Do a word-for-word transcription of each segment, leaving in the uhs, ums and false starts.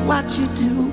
what you do.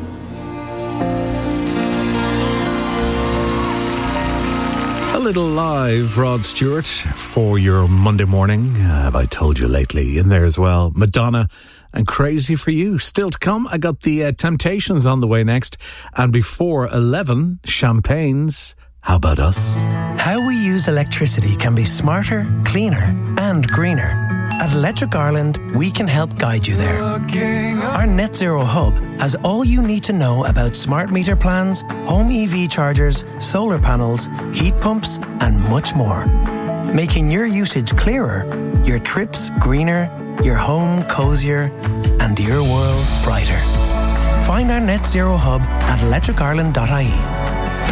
A little live Rod Stewart for your Monday morning. Uh, have I told you lately? In there as well, Madonna and Crazy for You. Still to come, I got the uh, Temptations on the way next. And before eleven, Champagne's How About Us? How we use electricity can be smarter, cleaner and greener. At Electric Ireland, we can help guide you there. Our Net Zero Hub has all you need to know about smart meter plans, home E V chargers, solar panels, heat pumps and much more. Making your usage clearer, your trips greener, your home cozier and your world brighter. Find our Net Zero Hub at electric ireland dot I E.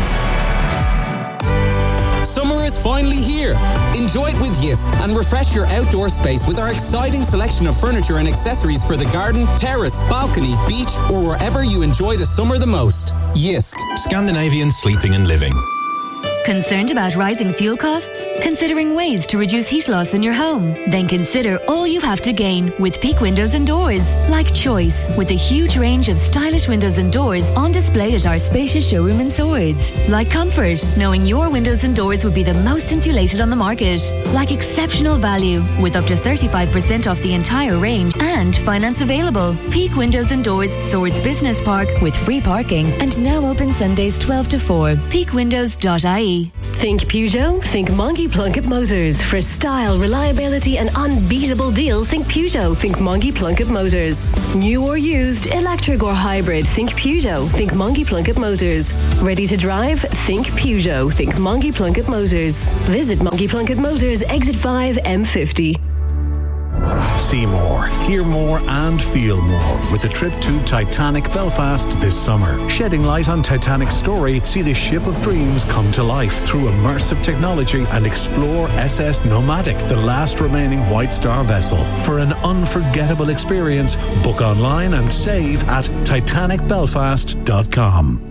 Summer is finally here. Enjoy it with Yisk and refresh your outdoor space with our exciting selection of furniture and accessories for the garden, terrace, balcony, beach, or wherever you enjoy the summer the most. Yisk. Scandinavian sleeping and living. Concerned about rising fuel costs? Considering ways to reduce heat loss in your home? Then consider all you have to gain with Peak Windows and Doors. Like choice, with a huge range of stylish windows and doors on display at our spacious showroom in Swords. Like comfort, knowing your windows and doors would be the most insulated on the market. Like exceptional value, with up to thirty-five percent off the entire range and finance available. Peak Windows and Doors, Swords Business Park, with free parking and now open Sundays twelve to four. peak windows dot I E. Think Peugeot? Think Mongie Plunkett Motors. For style, reliability and unbeatable deals, think Peugeot. Think Mongie Plunkett Motors. New or used, electric or hybrid, think Peugeot. Think Mongie Plunkett Motors. Ready to drive? Think Peugeot. Think Mongie Plunkett Motors. Visit Mongie Plunkett Motors, Exit five, M fifty. See more, hear more and feel more with the trip to Titanic Belfast this summer. Shedding light on Titanic's story, see the ship of dreams come to life through immersive technology and explore S S Nomadic, the last remaining White Star vessel. For an unforgettable experience, book online and save at titanic belfast dot com.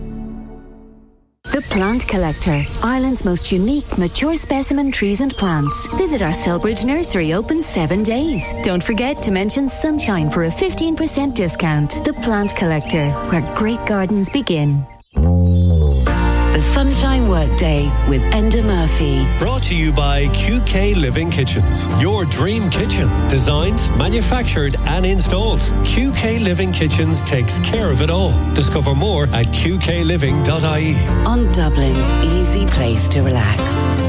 The Plant Collector, Ireland's most unique mature specimen trees and plants. Visit our Selbridge nursery, open seven days. Don't forget to mention Sunshine for a fifteen percent discount. The Plant Collector, where great gardens begin. The Sunshine Workday with Enda Murphy. Brought to you by Q K Living Kitchens. Your dream kitchen. Designed, manufactured and installed. Q K Living Kitchens takes care of it all. Discover more at q k living dot I E. On Dublin's easy place to relax.